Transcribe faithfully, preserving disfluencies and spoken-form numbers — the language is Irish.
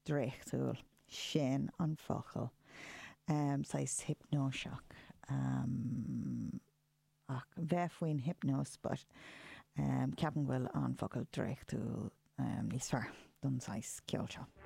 dréchtúil sin an focail um, sais hypnoseach um, ach bheith faoin hypnós but um, ceapan bhfuil an focail dréchtúil um, níos fearr don sais ceolseo.